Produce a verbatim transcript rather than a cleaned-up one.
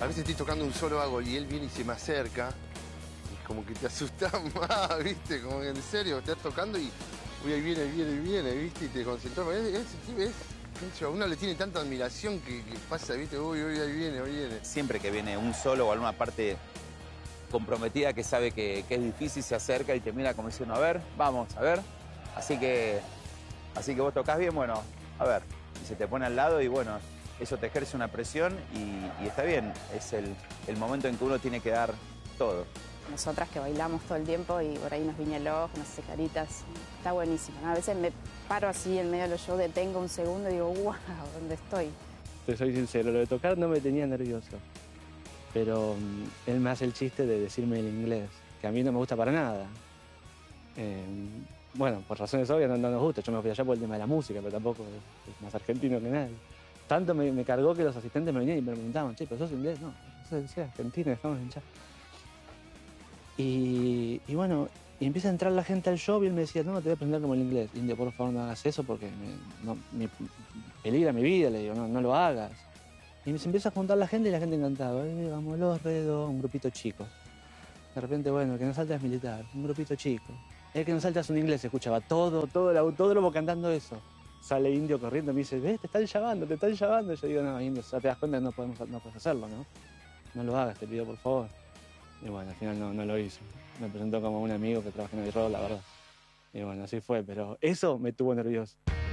A veces estoy tocando un solo hago y él viene y se me acerca. Y como que te asustas más, ¿viste? Como que en serio, estás tocando y uy, ahí viene, ahí viene, ahí viene, ¿viste? Y te concentras. Es, es, es, es, a uno le tiene tanta admiración que, que pasa, ¿viste? Uy, uy, ahí viene, ahí viene. Siempre que viene un solo o alguna parte comprometida que sabe que, que es difícil, se acerca y te mira como diciendo, a ver, vamos, a ver. Así que, así que vos tocás bien, bueno, a ver. Y se te pone al lado y bueno, eso te ejerce una presión y, y está bien. Es el, el momento en que uno tiene que dar todo. Nosotras que bailamos todo el tiempo y por ahí nos viña el ojo, nos hace caritas. Está buenísimo, ¿no? A veces me paro así en medio de los shows, detengo un segundo y digo, wow, ¿dónde estoy? Te soy sincero, lo de tocar no me tenía nervioso. Pero um, él me hace el chiste de decirme el inglés, que a mí no me gusta para nada. Eh, bueno, por razones obvias no, no nos gusta. Yo me fui allá por el tema de la música, pero tampoco es, es más argentino que nadie. Tanto me, me cargó que los asistentes me venían y me preguntaban, che, ¿pero sos inglés? No, soy, soy argentino, dejamos de hinchar. Y, y bueno, y empieza a entrar la gente al show y él me decía, no, te voy a aprender como el inglés. Indio, por favor, no hagas eso porque me, no, me peligra mi vida, le digo, no, no lo hagas. Y se empieza a juntar la gente y la gente encantaba. Eh, vamos los redos, un grupito chico. De repente, bueno, el que no salta es militar, un grupito chico. El que no salta es un inglés, se escuchaba todo, todo el autódromo cantando eso. Sale Indio corriendo y me dice, ves, te están llamando, te están llamando. Yo digo, no, Indio, ya te das cuenta que no, podemos, no puedes hacerlo, ¿no? No lo hagas, te pido por favor. Y bueno, al final no, no lo hizo. Me presentó como un amigo que trabaja en el rock, la verdad. Y bueno, así fue, pero eso me tuvo nervioso.